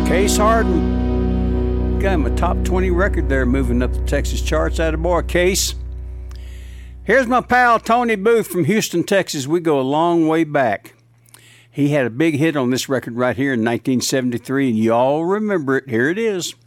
Case Harden. Got him a top 20 record there, moving up the Texas charts. Attaboy, Case. Here's my pal Tony Booth from Houston, Texas. We go a long way back. He had a big hit on this record right here in 1973, and you all remember it. Here it is.